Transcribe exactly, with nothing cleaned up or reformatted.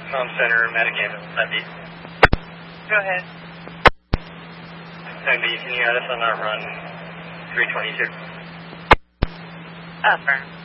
Com Center, Metacam, Sunday. Go ahead. Sunday, can you add us on our run three twenty-two? Affirm.